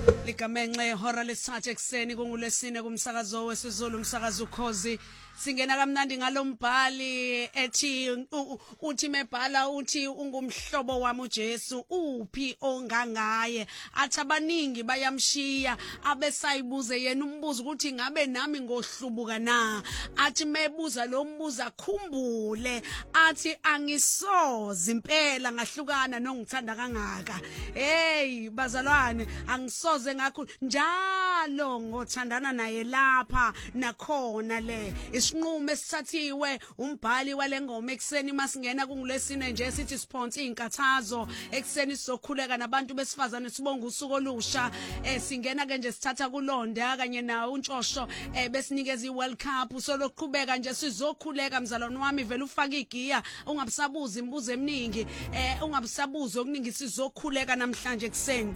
Ligamenxe ihora lesithathu ekseni kungulesine kumsakazo wesiZulu umsakazo ukhozi singena kamnandi ngalombhali ethi uthi mebhala uthi ungumhlobo wami uJesu uphi ongangaye athi abaningi bayamshiya abesayibuze yena umbuzo ukuthi ngabe nami ngohlubuka na athi mebuza lo mbuzo akhumbule athi angisoze impela ngahlukana nongithanda kangaka hey bazalwane angisoze ngakho njalo ngothandana naye lapha nakhona le isinqumo esithathiwe umbhali walengoma ekseni masingena kungulesine nje sithi sponsor inkathazo ekseni sizokhuleka nabantu besifazane sibonga usuku olusha singena ke nje sithatha kulonda kanye na untshosho besinikeza iWorld Cup soloqhubeka nje sizokhuleka mzalwane wami vele ufaka igiya ungabisabuza imibuzo eminingi ungabisabuza okuningi sizokhuleka namhlanje ekseni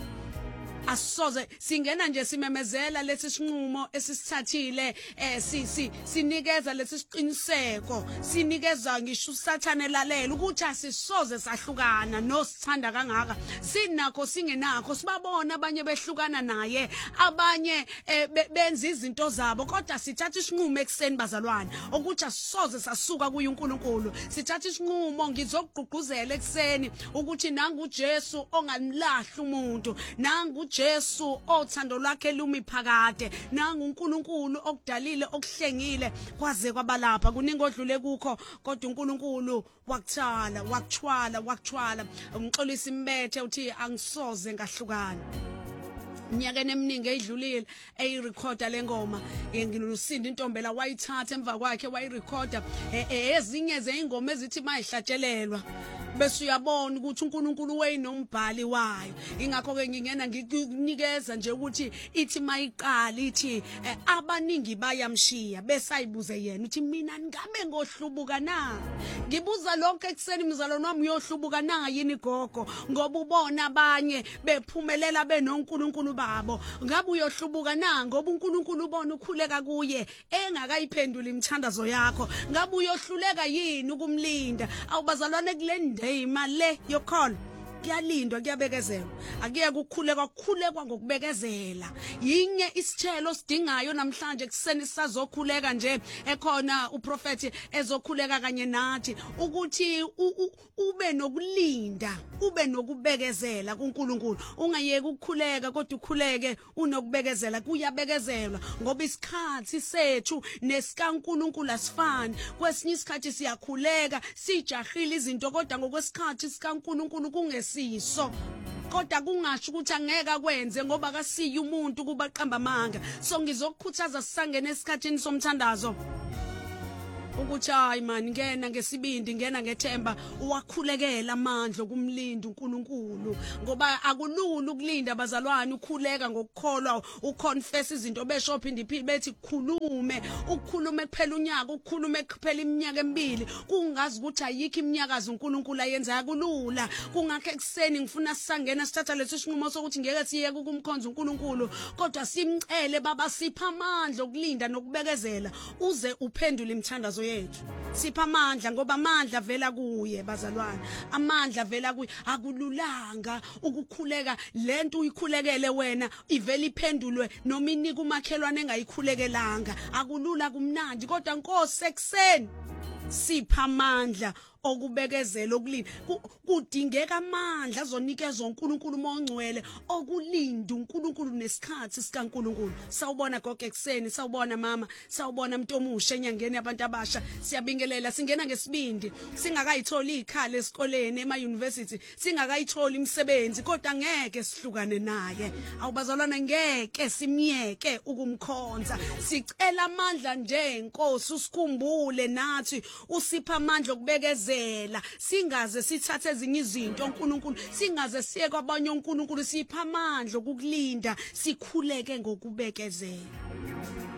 asoze singena nje simemezela lesi sinqumo esisithathile sinikeza lesi siqiniseko sinikeza ngisho usathane lalela ukuthi asisoze sahlukana nosithanda kangaka sinakho singenakho sibabona abanye behlukana naye abanye benza izinto zabo kodwa sithatha isinqumo ekseni bazalwane ukuthi asisoze sasuka kuye uNkulunkulu sithatha isinqumo ngizokugqugquzela ekseni ukuthi nangu uJesu ongamlahla umuntu nangu Jesu othando lwakhe lumi phakade nangu uNkulunkulu okudalile okuhlengile kwaze kwabalapha kuningi odlule kukho kodwa uNkulunkulu wakuthala wakuthwala umxolisi imbethe uthi angisoze ngahlukana Nyakene eminingi edlulile eyirecorda lengoma nginosindi intombela wayithatha emva kwakhe wayirecorda ezinye zeingoma ezithi mayihlatshelelwa bese uyabona ukuthi uNkulunkulu wayinombhali wayo ingakho ke ngingena ngikunikeza nje ukuthi ithi mayiqala ithi abaningi bayamshiya besayibuze yena uthi mina ngabe ngohlubuka na ngibuza lonke ekseni mzalwane wami uyohlubuka na yini gogo ngoba ubona abanye bephumelela benoNkulunkulu babo ngabe uyohlubuka na ngoba uNkulunkulu ubona ukhuleka kuye engakayiphendula imithandazo yakho ngabe uyohluleka yini ukumlinda awubazalwane kulendima le yokhona kuyalindwa kuyabekezelwa akuye kukhulekwa ngokubekezela yinye isithelo sidingayo namhlanje kuseni sisazokhuleka nje ekhona uprofeti ezokhuleka kanye nathi ukuthi ube nokulinda ube nokubekezela kuNkulunkulu ungayeki ukukhuleka kodwa ukhuleke unokubekezela kuyabekezelwa ngoba isikhathi sethu nesikaNkulunkulu asifani kwesinye isikhathi siyakhuleka sijahile izinto kodwa ngokwesikhathi sikaNkulunkulu kungesiso kodwa kungasho ukuthi angeke akwenze ngoba akasiyi umuntu kuba qamba amanga so ngizokukhuthaza sisangene esikhathini somthandazo ukuthi hayi man ngena ngesibindi ngena ngethemba uwakhulekela amandla kumlinda uNkulunkulu ngoba akulula ukulinda bazalwane ukhuleka ngokukholwa uconfess izinto besho phinde iphile bethi khulume ukukhuluma kuphela unyaka ukukhuluma kuphela iminyaka emibili kungazi ukuthi ayikho iminyakazi uNkulunkulu ayenza akulula kungakho ekseni ngifuna sisangena sithatha lesi sinqumo sokuthi ngeke siyeke ukumkhonza uNkulunkulu kodwa simcele baba sipha amandla okulinda nokubekezela uze uphendule imithandazo yethu sipha amandla ngoba amandla vela kuye bazalwane amandla vela kuye akululanga ukukhuleka lento uyikhulekele wena ivela iphendulwe noma inika umakhelwane engayikhulekelanga akulula kumnandi kodwa Nkosi ekseni sipha amandla okubekezela okulinda kudingeka amandla azonikezwa uNkulunkulu mongcwele okulinda uNkulunkulu nesikhathi sikaNkulunkulu sawubona gogo ekseni sawubona mama sawubona mntomusha enyangeni yabantu abasha siyabingelela singena ngesibindi singakayitholi ikhala esikoleni ema-university singakayitholi imisebenzi kodwa ngeke sihlukane naye awubazalwana ngeke simyeke ukumkhonza sicela amandla nje Nkosi usikhumbule nathi usipha amandla okubekezela singaze sithathe ezinye izinto uNkulunkulu singaze siye kwabanye uNkulunkulu sipha amandla okukulinda sikhuleke ngokubekezela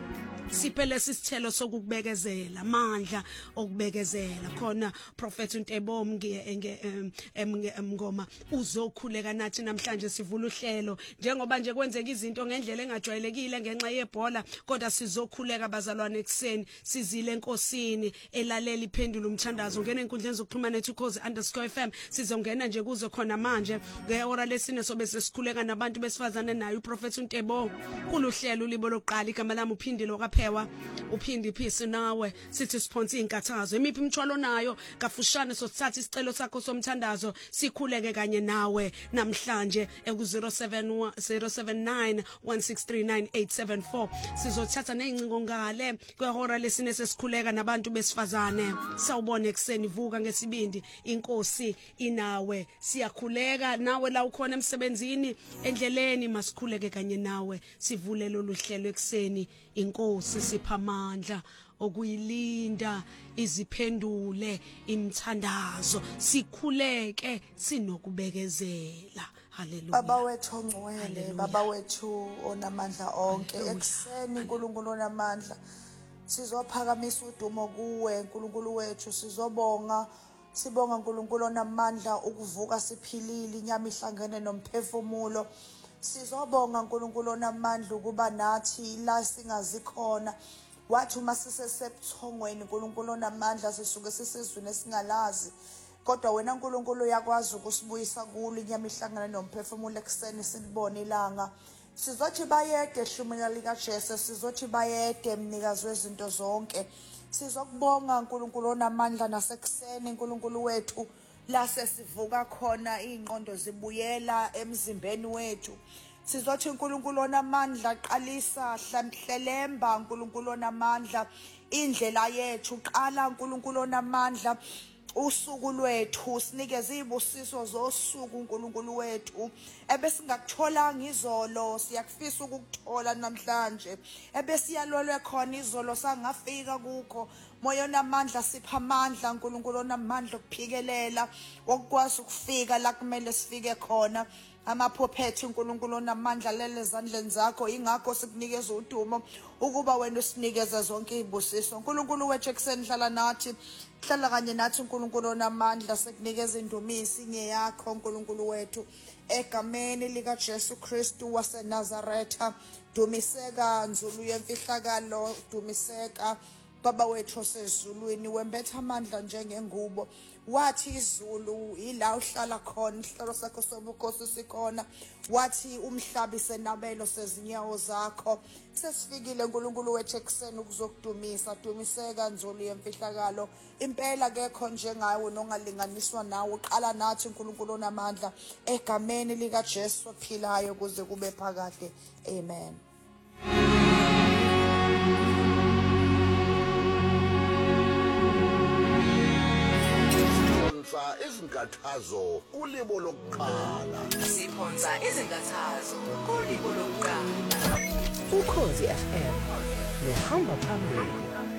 siphe lesithelo sokubekezela amandla okubekezela khona prophet uNtebo Mngoma uzokhuleka nathi namhlanje sivula uhlelo njengoba nje kwenzeka izinto ngendlela engajwayelekile ngenxa yebhola kodwa sizokhuleka bazalwane ekseni sizile enkosini elalela iphendula umthandazo ngene enkundleni zokuxhumana @ukhozi_FM sizongena nje kuze khona manje ngehora lesine sobe sesikhuleka nabantu besifazane naye uProfet uNtebo kuluhlelo libo loqala igama lami uphindile okaphewa uphindi peace nawe sithi sponsor inkathazo emiphi imthwalo nayo kafushane sothatha isicelo sakho somthandazo sikhuleke kanye nawe namhlanje eku079079163984 sizothatha nezincingo ngale kwehora lesine sesikhuleka nabantu besifazane sawubona ekseni vuka ngesibindi inkosi inawe siyakhuleka nawe la ukhona emsebenzini endleleni masikhuleke kanye nawe sivule loluhlelo ekseni inkosi sipha amandla okuyilinda iziphendule imthandazo sikhuleke sinokubekezela haleluya baba wethu ongcwele baba wethu onamandla onke ekseni uNkulunkulu onamandla sizophakamisa udumo kuwe uNkulunkulu wethu sizobonga sibonga uNkulunkulu onamandla ukuvuka siphilile inyama ihlangene nomphefumulo sizobonga uNkulunkulu onamandla ukuba nathi la singazikhona wathi uma sisesebuthongweni uNkulunkulu onamandla sisuke sisizweni esingalazi kodwa wena uNkulunkulu uyakwazi ukusibuyisa kulo inyama ihlangene nomphefumulo ekseni silibone ilanga sizothi bayede ehlumela lika Jesu sizothi bayede mnikazi wezinto zonke sizokubonga uNkulunkulu onamandla nasekuseni uNkulunkulu wethu la sesivuka khona ingqondo zibuyela emzimbeni wethu sizothi uNkulunkulu onamandla qalisa hlamhlelemba uNkulunkulu onamandla indlela yethu qala uNkulunkulu onamandla usuku lwethu sinikeze izibusiso zosuku uNkulunkulu wethu ebesingakutholanga izolo siyakufisa ukukuthola namhlanje ebesiyalolwe khona izolo sangafika kukho moya onamandla sipha amandla uNkulunkulu onamandla okuphikelela okwazi ukufika la kumele sifike khona amaphophethi uNkulunkulu onamandla lele ezandleni zakho ingakho sikunikeza udumo ukuba wena usinikeze zonke izibusiso uNkulunkulu wethu eksendlala nathi hlala kanye nathi uNkulunkulu onamandla sekunikeza indumisi ngeyakho uNkulunkulu wethu egameni lika Jesu Kristu waseNazaretha dumiseka nzulu yemfihlakalo dumiseka baba wethu osezulwini wembetha amandla njengengubo wathi izulu ila uhlala khona isihlalo sakho sobukhosi sikhona wathi umhlaba isenabelo sezinyawo zakho sesifikile uNkulunkulu wethu ekseni ukuzokudumisa dumiseka nzulu yemfihlakalo impela kekho njengawe nongalinganiswa nawe uqala nathi uNkulunkulu onamandla egameni lika Jesu ophilayo kuze kube phakade amen. Izinkathazo ulibo lokuqala siphonsa izinkathazo kulibo lokuqala Ukhozi FM nohamba phambili.